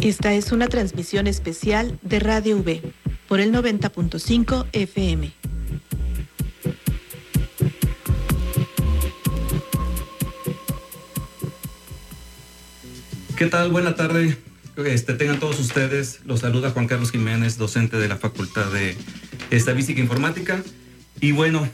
Esta es una transmisión especial de Radio V por el 90.5 FM. ¿Qué tal? Buena tarde. Tengan todos ustedes. Los saluda Juan Carlos Jiménez, docente de la Facultad de Estadística e Informática. Y bueno,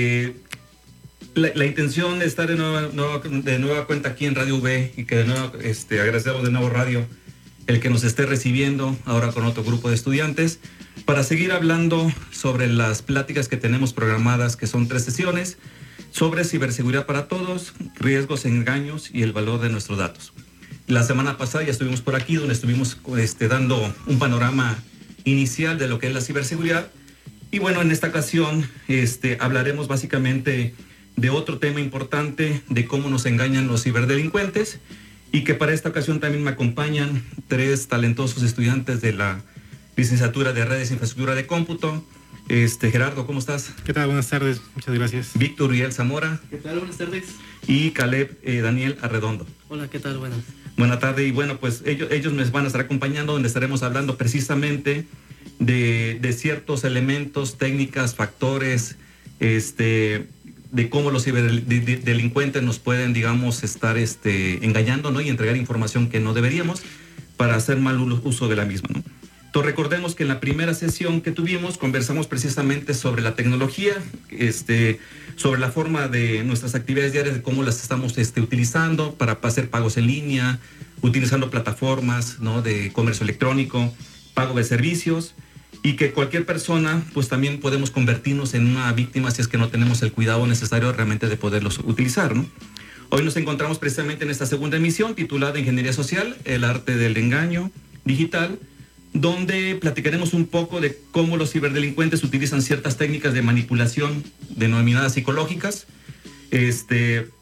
la intención de estar de nueva cuenta aquí en Radio V y que de nuevo agradecemos de nuevo Radio el que nos esté recibiendo ahora con otro grupo de estudiantes para seguir hablando sobre las pláticas que tenemos programadas, que son 3 sesiones, sobre ciberseguridad para todos, riesgos, engaños y el valor de nuestros datos. La semana pasada ya estuvimos por aquí, donde estuvimos dando un panorama inicial de lo que es la ciberseguridad. Y bueno, en esta ocasión hablaremos básicamente de otro tema importante, de cómo nos engañan los ciberdelincuentes, y que para esta ocasión también me acompañan 3 talentosos estudiantes de la licenciatura de Redes e Infraestructura de Cómputo. Gerardo, ¿cómo estás? ¿Qué tal? Buenas tardes, muchas gracias. Víctor Uriel Zamora. ¿Qué tal? Buenas tardes. Y Caleb Daniel Arredondo. Hola, ¿qué tal? Buenas. Buena tarde. Y bueno, pues ellos me van a estar acompañando, donde estaremos hablando precisamente de ciertos elementos, técnicas, factores, de cómo los ciberdelincuentes nos pueden, digamos, estar engañando, ¿no? Y entregar información que no deberíamos para hacer mal uso de la misma, ¿no? Entonces, recordemos que en la primera sesión que tuvimos conversamos precisamente sobre la tecnología, sobre la forma de nuestras actividades diarias, de cómo las estamos utilizando para hacer pagos en línea, utilizando plataformas, ¿no? De comercio electrónico, pago de servicios, y que cualquier persona, pues también podemos convertirnos en una víctima si es que no tenemos el cuidado necesario realmente de poderlos utilizar, ¿no? Hoy nos encontramos precisamente en esta segunda emisión titulada Ingeniería Social, el arte del engaño digital, donde platicaremos un poco de cómo los ciberdelincuentes utilizan ciertas técnicas de manipulación denominadas psicológicas,